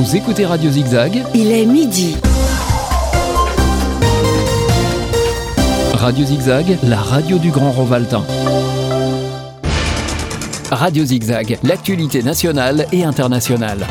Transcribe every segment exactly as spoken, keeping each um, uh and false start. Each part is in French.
Vous écoutez Radio Zigzag. Il est midi. Radio Zigzag, la radio du Grand Rovaltin. Radio Zigzag, l'actualité nationale et internationale.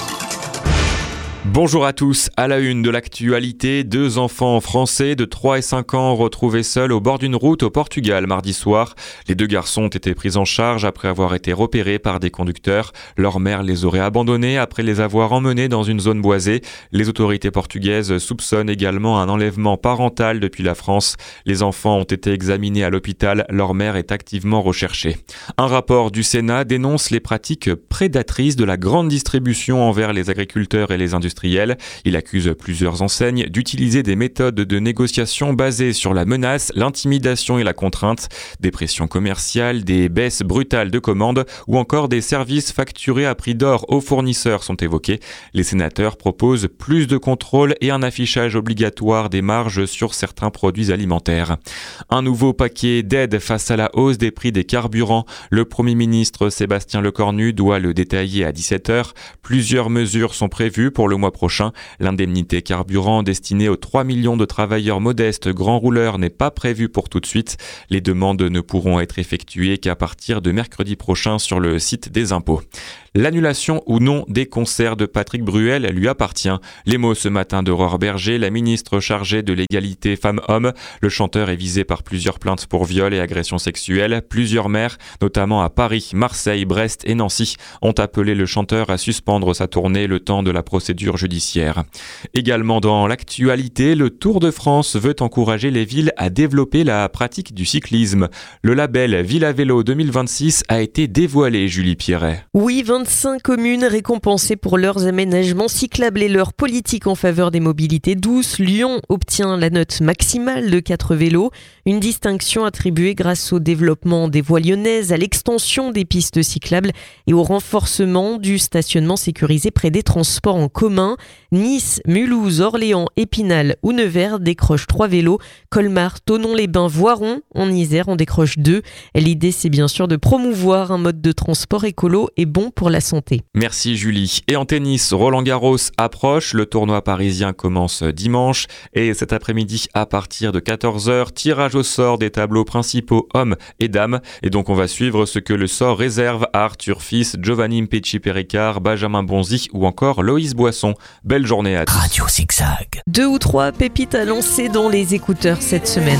Bonjour à tous, à la une de l'actualité, deux enfants français de trois et cinq ans retrouvés seuls au bord d'une route au Portugal mardi soir. Les deux garçons ont été pris en charge après avoir été repérés par des conducteurs. Leur mère les aurait abandonnés après les avoir emmenés dans une zone boisée. Les autorités portugaises soupçonnent également un enlèvement parental depuis la France. Les enfants ont été examinés à l'hôpital, leur mère est activement recherchée. Un rapport du Sénat dénonce les pratiques prédatrices de la grande distribution envers les agriculteurs et les industriels. Il accuse plusieurs enseignes d'utiliser des méthodes de négociation basées sur la menace, l'intimidation et la contrainte, des pressions commerciales, des baisses brutales de commandes ou encore des services facturés à prix d'or aux fournisseurs sont évoqués. Les sénateurs proposent plus de contrôle et un affichage obligatoire des marges sur certains produits alimentaires. Un nouveau paquet d'aide face à la hausse des prix des carburants. Le Premier ministre Sébastien Lecornu doit le détailler à dix-sept heures. Plusieurs mesures sont prévues pour le mois prochain. L'indemnité carburant destinée aux trois millions de travailleurs modestes grands rouleurs n'est pas prévue pour tout de suite. Les demandes ne pourront être effectuées qu'à partir de mercredi prochain sur le site des impôts. L'annulation ou non des concerts de Patrick Bruel lui appartient. Les mots ce matin d'Aurore Berger, la ministre chargée de l'égalité femmes-hommes. Le chanteur est visé par plusieurs plaintes pour viol et agressions sexuelles. Plusieurs maires, notamment à Paris, Marseille, Brest et Nancy, ont appelé le chanteur à suspendre sa tournée le temps de la procédure judiciaire. Également dans l'actualité, le Tour de France veut encourager les villes à développer la pratique du cyclisme. Le label Villa Vélo deux mille vingt-six a été dévoilé, Julie Pierret. Oui, vingt-cinq communes récompensées pour leurs aménagements cyclables et leur politique en faveur des mobilités douces. Lyon obtient la note maximale de quatre vélos, une distinction attribuée grâce au développement des voies lyonnaises, à l'extension des pistes cyclables et au renforcement du stationnement sécurisé près des transports en commun. Nice, Mulhouse, Orléans, Épinal ou Nevers décrochent trois vélos. Colmar, Thonon-les-Bains, Voiron en Isère en décroche deux. L'idée, c'est bien sûr de promouvoir un mode de transport écolo et bon pour la santé. Merci Julie. Et en tennis, Roland Garros approche. Le tournoi parisien commence dimanche et cet après-midi à partir de quatorze heures, tirage au sort des tableaux principaux hommes et dames. Et donc on va suivre ce que le sort réserve à Arthur Fils, Giovanni Mpetshi-Perricard, Benjamin Bonzi ou encore Loïs Boisson. Belle journée à tous. Radio Zigzag. Deux ou trois pépites à lancer dans les écouteurs cette semaine.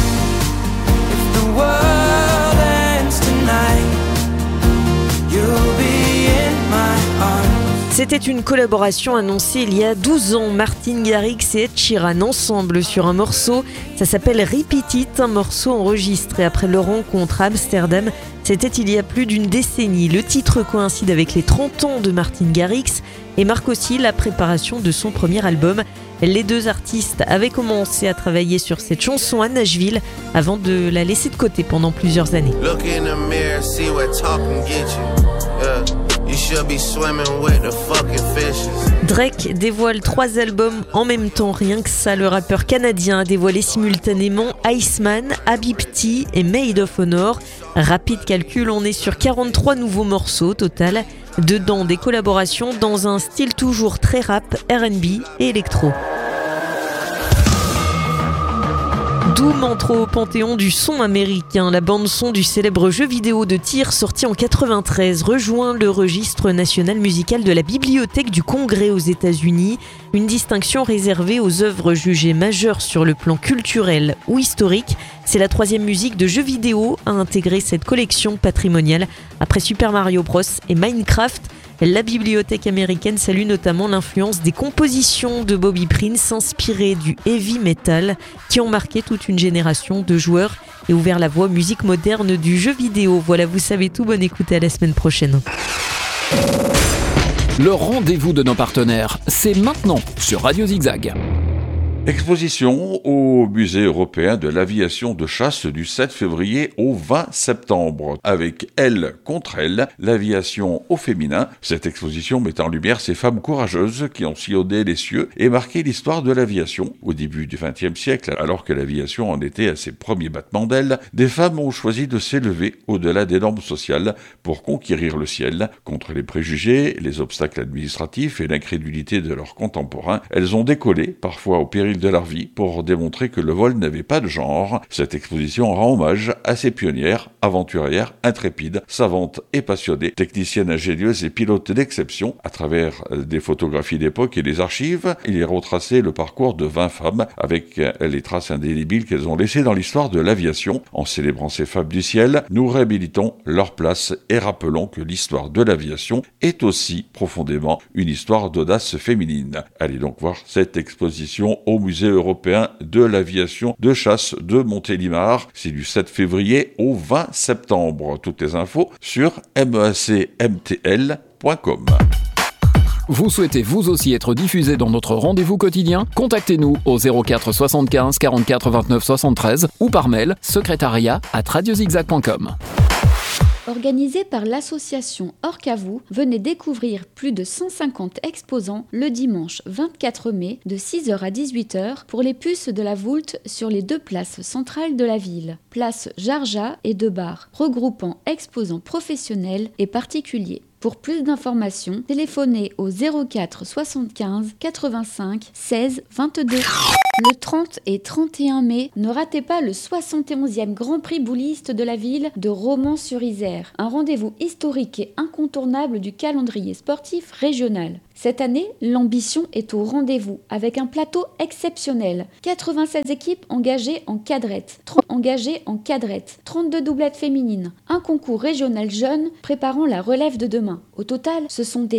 C'était une collaboration annoncée il y a douze ans. Martin Garrix et Ed Sheeran ensemble sur un morceau. Ça s'appelle Repeat It, un morceau enregistré après leur rencontre à Amsterdam. C'était il y a plus d'une décennie. Le titre coïncide avec les trente ans de Martin Garrix et marque aussi la préparation de son premier album. Les deux artistes avaient commencé à travailler sur cette chanson à Nashville avant de la laisser de côté pendant plusieurs années. Look in the mirror, see what talking get you. Yeah. Drake dévoile trois albums en même temps, rien que ça. Le rappeur canadien a dévoilé simultanément Iceman, Habibti et Maid of Honor. Rapide calcul, on est sur quarante-trois nouveaux morceaux au total. Dedans des collaborations dans un style toujours très rap, R and B et électro. Doom entre au panthéon du son américain. La bande-son du célèbre jeu vidéo de tir sorti en quatre-vingt-treize rejoint le registre national musical de la Bibliothèque du Congrès aux États-Unis. Une distinction réservée aux œuvres jugées majeures sur le plan culturel ou historique. C'est la troisième musique de jeu vidéo à intégrer cette collection patrimoniale après Super Mario Bros et Minecraft. La bibliothèque américaine salue notamment l'influence des compositions de Bobby Prince inspirées du heavy metal qui ont marqué toute une génération de joueurs et ouvert la voie aux musiques modernes du jeu vidéo. Voilà, vous savez tout, bonne écoute à la semaine prochaine. Le rendez-vous de nos partenaires, c'est maintenant sur Radio Zigzag. Exposition au Musée européen de l'aviation de chasse du sept février au vingt septembre. Avec Elle contre elle, l'aviation au féminin. Cette exposition met en lumière ces femmes courageuses qui ont sillonné les cieux et marqué l'histoire de l'aviation. Au début du vingtième siècle, alors que l'aviation en était à ses premiers battements d'ailes, des femmes ont choisi de s'élever au-delà des normes sociales pour conquérir le ciel. Contre les préjugés, les obstacles administratifs et l'incrédulité de leurs contemporains, elles ont décollé, parfois au péril de leur vie, pour démontrer que le vol n'avait pas de genre. Cette exposition rend hommage à ces pionnières, aventurières, intrépides, savantes et passionnées, techniciennes ingénieuses et pilotes d'exception. À travers des photographies d'époque et des archives, il est retracé le parcours de vingt femmes avec les traces indélébiles qu'elles ont laissées dans l'histoire de l'aviation. En célébrant ces femmes du ciel, nous réhabilitons leur place et rappelons que l'histoire de l'aviation est aussi profondément une histoire d'audace féminine. Allez donc voir cette exposition au Musée européen de l'aviation de chasse de Montélimar. C'est du sept février au vingt septembre. Toutes les infos sur mec m t l point com. Vous souhaitez vous aussi être diffusé dans notre rendez-vous quotidien ? Contactez-nous au zéro quatre soixante-quinze quarante-quatre vingt-neuf soixante-treize ou par mail secrétariat arobase radio zigzag point com. Organisé par l'association Orcavou, venez découvrir plus de cent cinquante exposants le dimanche vingt-quatre mai de six heures à dix-huit heures pour les puces de la Voulte sur les deux places centrales de la ville, place Jarja et Debar, regroupant exposants professionnels et particuliers. Pour plus d'informations, téléphonez au zéro quatre soixante-quinze quatre-vingt-cinq seize vingt-deux. Le trente et trente et un mai, ne ratez pas le soixante et onzième Grand Prix bouliste de la ville de Romans-sur-Isère, un rendez-vous historique et incontournable du calendrier sportif régional. Cette année, l'ambition est au rendez-vous avec un plateau exceptionnel. quatre-vingt-seize équipes engagées en cadrette, trente engagées en cadrette, trente-deux doublettes féminines, un concours régional jeune préparant la relève de demain. Au total, ce sont des